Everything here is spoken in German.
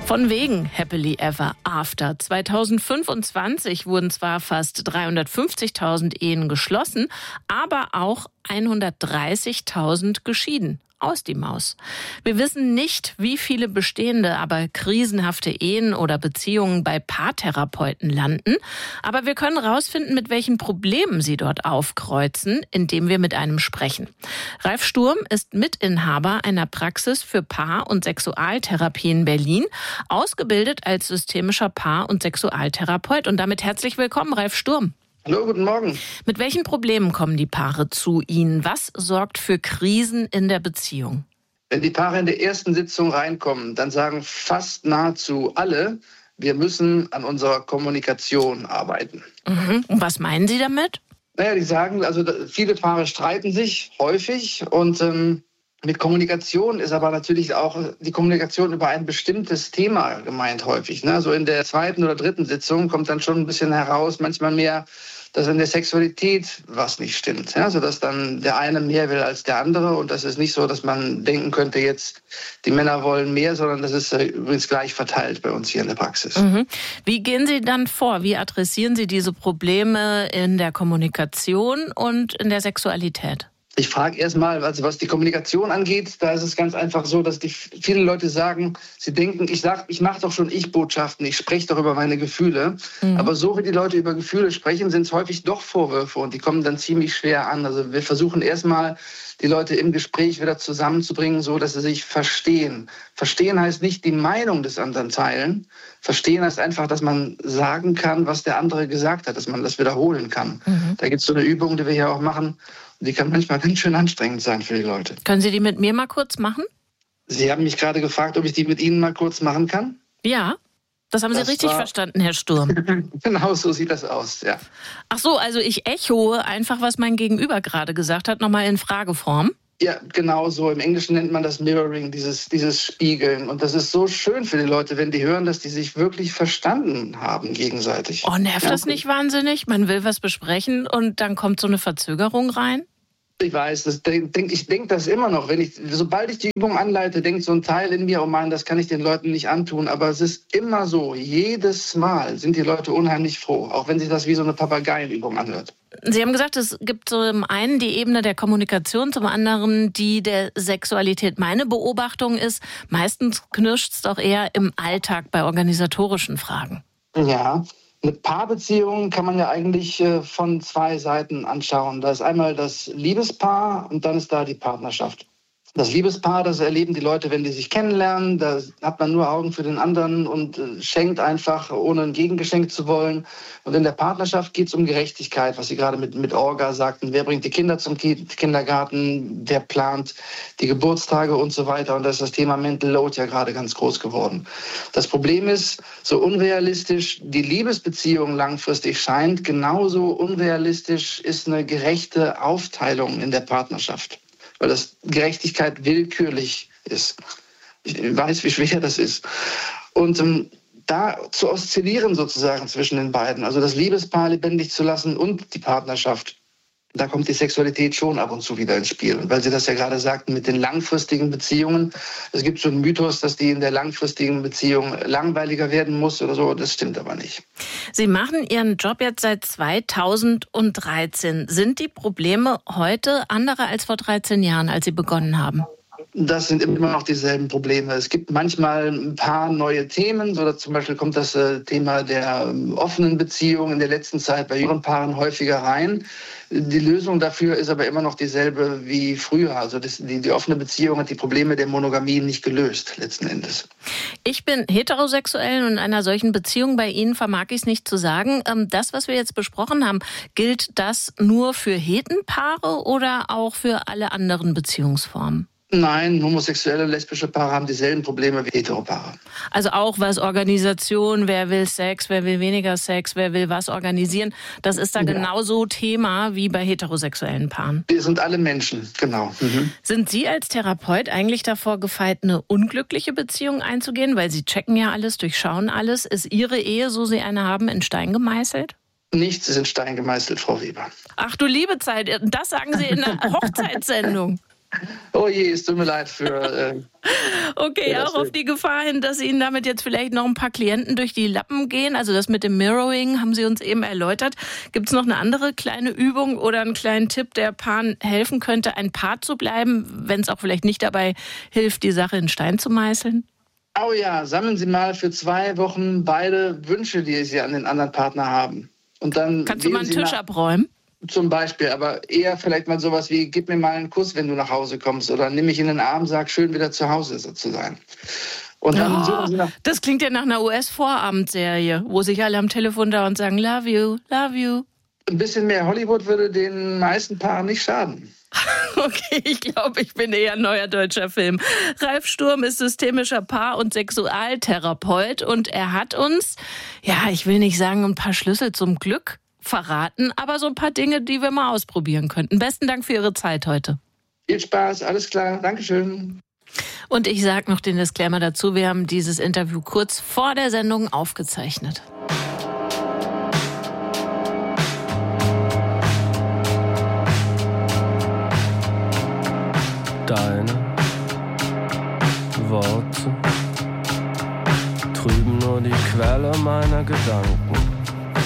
Von wegen Happily Ever After. 2025 wurden zwar fast 350.000 Ehen geschlossen, aber auch 130.000 geschieden. Aus die Maus. Wir wissen nicht, wie viele bestehende, aber krisenhafte Ehen oder Beziehungen bei Paartherapeuten landen. Aber wir können herausfinden, mit welchen Problemen sie dort aufkreuzen, indem wir mit einem sprechen. Ralf Sturm ist Mitinhaber einer Praxis für Paar- und Sexualtherapie in Berlin, ausgebildet als systemischer Paar- und Sexualtherapeut. Und damit herzlich willkommen, Ralf Sturm. Hallo, guten Morgen. Mit welchen Problemen kommen die Paare zu Ihnen? Was sorgt für Krisen in der Beziehung? Wenn die Paare in der ersten Sitzung reinkommen, dann sagen fast nahezu alle, wir müssen an unserer Kommunikation arbeiten. Und was meinen Sie damit? Naja, die sagen, also viele Paare streiten sich häufig und mit Kommunikation ist aber natürlich auch die Kommunikation über ein bestimmtes Thema gemeint häufig. Ne? So in der zweiten oder dritten Sitzung kommt dann schon ein bisschen heraus, manchmal mehr, dass in der Sexualität was nicht stimmt. Ja? Sodass dann der eine mehr will als der andere. Und das ist nicht so, dass man denken könnte, jetzt die Männer wollen mehr, sondern das ist übrigens gleich verteilt bei uns hier in der Praxis. Wie gehen Sie dann vor? Wie adressieren Sie diese Probleme in der Kommunikation und in der Sexualität? Ich frage erstmal, also was die Kommunikation angeht, da ist es ganz einfach so, dass viele Leute sagen, sie denken, ich mache doch schon Ich-Botschaften, ich spreche doch über meine Gefühle. Aber so wie die Leute über Gefühle sprechen, sind es häufig doch Vorwürfe und die kommen dann ziemlich schwer an. Also wir versuchen erstmal, die Leute im Gespräch wieder zusammenzubringen, so dass sie sich verstehen. Verstehen heißt nicht die Meinung des anderen teilen. Verstehen heißt einfach, dass man sagen kann, was der andere gesagt hat, dass man das wiederholen kann. Da gibt es so eine Übung, die wir hier auch machen. Die kann manchmal ganz schön anstrengend sein für die Leute. Können Sie die mit mir mal kurz machen? Sie haben mich gerade gefragt, ob ich die mit Ihnen mal kurz machen kann? Ja, das haben Sie richtig verstanden, Herr Sturm. Genau, so sieht das aus, ja. Ach so, also ich echoe einfach, was mein Gegenüber gerade gesagt hat, nochmal in Frageform. Ja, genau so. Im Englischen nennt man das Mirroring, dieses Spiegeln. Und das ist so schön für die Leute, wenn die hören, dass die sich wirklich verstanden haben gegenseitig. Oh, nervt das nicht wahnsinnig? Man will was besprechen und dann kommt so eine Verzögerung rein? Ich weiß, ich denke das immer noch. Sobald ich die Übung anleite, denkt so ein Teil in mir, oh Mann, das kann ich den Leuten nicht antun. Aber es ist immer so, jedes Mal sind die Leute unheimlich froh, auch wenn sich das wie so eine Papageienübung anhört. Sie haben gesagt, es gibt zum einen die Ebene der Kommunikation, zum anderen die der Sexualität. Meine Beobachtung ist, meistens knirscht es doch eher im Alltag bei organisatorischen Fragen. Ja. Eine Paarbeziehung kann man ja eigentlich von zwei Seiten anschauen. Da ist einmal das Liebespaar und dann ist da die Partnerschaft. Das Liebespaar, das erleben die Leute, wenn die sich kennenlernen. Da hat man nur Augen für den anderen und schenkt einfach, ohne ein Gegengeschenk zu wollen. Und in der Partnerschaft geht es um Gerechtigkeit, was Sie gerade mit Orga sagten. Wer bringt die Kinder zum Kindergarten? Wer plant die Geburtstage und so weiter? Und da ist das Thema Mental Load ja gerade ganz groß geworden. Das Problem ist, so unrealistisch die Liebesbeziehung langfristig scheint, genauso unrealistisch ist eine gerechte Aufteilung in der Partnerschaft. Weil das Gerechtigkeit willkürlich ist. Ich weiß, wie schwer das ist. Und da zu oszillieren sozusagen zwischen den beiden, also das Liebespaar lebendig zu lassen und die Partnerschaft, da kommt die Sexualität schon ab und zu wieder ins Spiel. Und weil Sie das ja gerade sagten mit den langfristigen Beziehungen, es gibt so einen Mythos, dass die in der langfristigen Beziehung langweiliger werden muss oder so, das stimmt aber nicht. Sie machen Ihren Job jetzt seit 2013. Sind die Probleme heute andere als vor 13 Jahren, als Sie begonnen haben? Das sind immer noch dieselben Probleme. Es gibt manchmal ein paar neue Themen. So, zum Beispiel kommt das Thema der offenen Beziehung in der letzten Zeit bei jüngeren Paaren häufiger rein. Die Lösung dafür ist aber immer noch dieselbe wie früher. Also die offene Beziehung hat die Probleme der Monogamie nicht gelöst, letzten Endes. Ich bin heterosexuell und in einer solchen Beziehung bei Ihnen vermag ich es nicht zu sagen. Das, was wir jetzt besprochen haben, gilt das nur für Hetenpaare oder auch für alle anderen Beziehungsformen? Nein, homosexuelle, lesbische Paare haben dieselben Probleme wie Heteropaare. Also auch was Organisation, wer will Sex, wer will weniger Sex, wer will was organisieren, das ist da genauso Thema wie bei heterosexuellen Paaren. Wir sind alle Menschen, genau. Sind Sie als Therapeut eigentlich davor gefeit, eine unglückliche Beziehung einzugehen? Weil Sie checken ja alles, durchschauen alles. Ist Ihre Ehe, so Sie eine haben, in Stein gemeißelt? Nichts ist in Stein gemeißelt, Frau Weber. Ach du liebe Zeit, das sagen Sie in einer Hochzeitssendung. Oh je, es tut mir leid für... Okay, auch auf die Gefahr hin, dass Ihnen damit jetzt vielleicht noch ein paar Klienten durch die Lappen gehen. Also das mit dem Mirroring haben Sie uns eben erläutert. Gibt es noch eine andere kleine Übung oder einen kleinen Tipp, der Paaren helfen könnte, ein Paar zu bleiben, wenn es auch vielleicht nicht dabei hilft, die Sache in Stein zu meißeln? Oh ja, sammeln Sie mal für 2 Wochen beide Wünsche, die Sie an den anderen Partner haben. Und dann kannst du mal einen Tisch abräumen? Zum Beispiel, aber eher vielleicht mal sowas wie, gib mir mal einen Kuss, wenn du nach Hause kommst, oder nimm mich in den Arm, sag, schön wieder zu Hause zu sein. Und dann suchen Sie das klingt ja nach einer US-Vorabendserie, wo sich alle am Telefon da und sagen, love you, love you. Ein bisschen mehr Hollywood würde den meisten Paaren nicht schaden. Okay, ich glaube, ich bin eher ein neuer deutscher Film. Ralf Sturm ist systemischer Paar- und Sexualtherapeut und er hat uns, ja, ich will nicht sagen, ein paar Schlüssel zum Glück verraten, aber so ein paar Dinge, die wir mal ausprobieren könnten. Besten Dank für Ihre Zeit heute. Viel Spaß, alles klar, Dankeschön. Und ich sage noch den Disclaimer dazu, wir haben dieses Interview kurz vor der Sendung aufgezeichnet. Deine Worte trüben nur die Quelle meiner Gedanken.